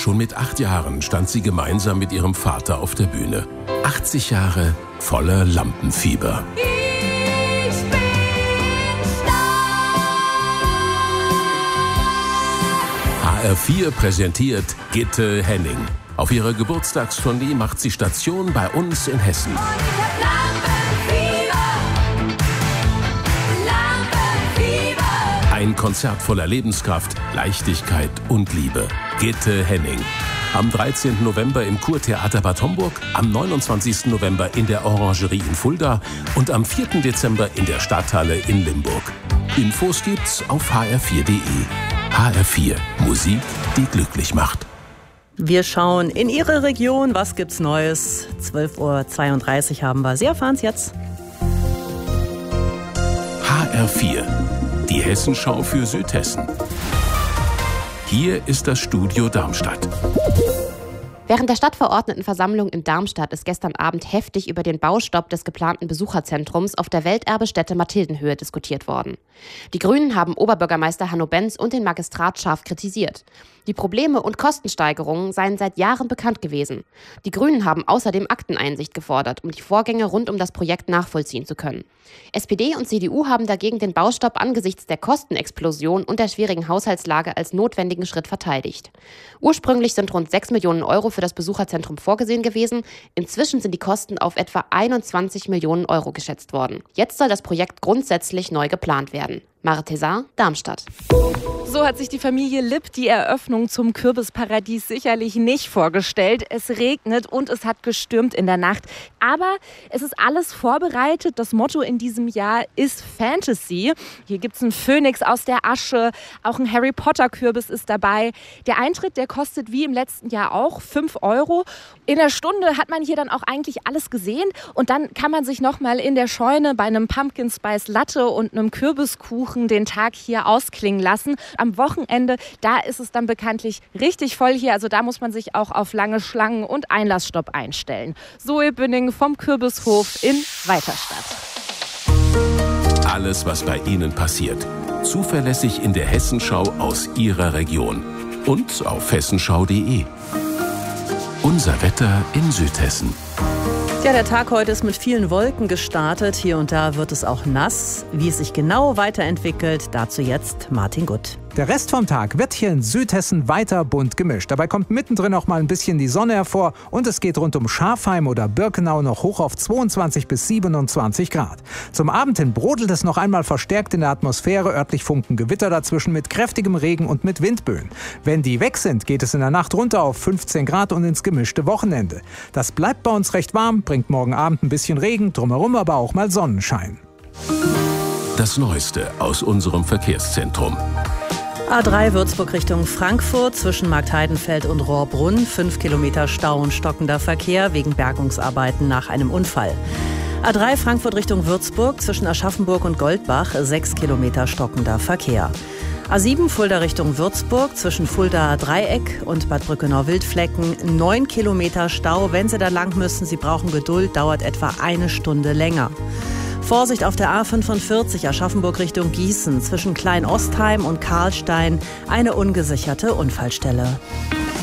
Schon mit 8 Jahren stand sie gemeinsam mit ihrem Vater auf der Bühne. 80 Jahre voller Lampenfieber. Ich bin HR4 präsentiert Gitte Henning. Auf ihrer Geburtstagstournee macht sie Station bei uns in Hessen. und ich hab Lampenfieber. Ein Konzert voller Lebenskraft, Leichtigkeit und Liebe. Gitte Henning. Am 13. November im Kurtheater Bad Homburg, am 29. November in der Orangerie in Fulda und am 4. Dezember in der Stadthalle in Limburg. Infos gibt's auf hr4.de. HR4, Musik, die glücklich macht. Wir schauen in Ihre Region. Was gibt's Neues? 12:32 Uhr haben wir. Sie erfahren's jetzt. HR4, die Hessenschau für Südhessen. Hier ist das Studio Darmstadt. Während der Stadtverordnetenversammlung in Darmstadt ist gestern Abend heftig über den Baustopp des geplanten Besucherzentrums auf der Welterbestätte Mathildenhöhe diskutiert worden. Die Grünen haben Oberbürgermeister Hanno Benz und den Magistrat scharf kritisiert. Die Probleme und Kostensteigerungen seien seit Jahren bekannt gewesen. Die Grünen haben außerdem Akteneinsicht gefordert, um die Vorgänge rund um das Projekt nachvollziehen zu können. SPD und CDU haben dagegen den Baustopp angesichts der Kostenexplosion und der schwierigen Haushaltslage als notwendigen Schritt verteidigt. Ursprünglich sind rund 6 Millionen Euro für das Besucherzentrum vorgesehen gewesen. Inzwischen sind die Kosten auf etwa 21 Millionen Euro geschätzt worden. Jetzt soll das Projekt grundsätzlich neu geplant werden. Mare Thézard, Darmstadt. So hat sich die Familie Lipp die Eröffnung zum Kürbisparadies sicherlich nicht vorgestellt. Es regnet und es hat gestürmt in der Nacht. Aber es ist alles vorbereitet. Das Motto in diesem Jahr ist Fantasy. Hier gibt es einen Phönix aus der Asche. Auch ein Harry Potter Kürbis ist dabei. Der Eintritt, der kostet wie im letzten Jahr auch 5 Euro. In der Stunde hat man hier dann auch eigentlich alles gesehen. Und dann kann man sich nochmal in der Scheune bei einem Pumpkin Spice Latte und einem Kürbiskuchen den Tag hier ausklingen lassen. Am Wochenende, da ist es dann bekanntlich richtig voll hier. Also da muss man sich auch auf lange Schlangen und Einlassstopp einstellen. Zoe Bünning vom Kürbishof in Weiterstadt. Alles, was bei Ihnen passiert. Zuverlässig in der Hessenschau aus Ihrer Region. Und auf hessenschau.de. Unser Wetter in Südhessen. Ja, der Tag heute ist mit vielen Wolken gestartet. Hier und da wird es auch nass. Wie es sich genau weiterentwickelt, dazu jetzt Martin Gutt. Der Rest vom Tag wird hier in Südhessen weiter bunt gemischt. Dabei kommt mittendrin noch mal ein bisschen die Sonne hervor und es geht rund um Schafheim oder Birkenau noch hoch auf 22 bis 27 Grad. Zum Abend hin brodelt es noch einmal verstärkt in der Atmosphäre. Örtlich funken Gewitter dazwischen mit kräftigem Regen und mit Windböen. Wenn die weg sind, geht es in der Nacht runter auf 15 Grad und ins gemischte Wochenende. Das bleibt bei uns recht warm, bringt morgen Abend ein bisschen Regen, drumherum aber auch mal Sonnenschein. Das Neueste aus unserem Verkehrszentrum. A3 Würzburg Richtung Frankfurt zwischen Marktheidenfeld und Rohrbrunn. 5 Kilometer Stau und stockender Verkehr wegen Bergungsarbeiten nach einem Unfall. A3 Frankfurt Richtung Würzburg zwischen Aschaffenburg und Goldbach. 6 Kilometer stockender Verkehr. A7 Fulda Richtung Würzburg zwischen Fulda Dreieck und Bad Brückenau-Wildflecken. 9 Kilometer Stau. Wenn Sie da lang müssen, Sie brauchen Geduld, dauert etwa eine Stunde länger. Vorsicht auf der A45 Aschaffenburg Richtung Gießen zwischen Klein-Ostheim und Karlstein, eine ungesicherte Unfallstelle.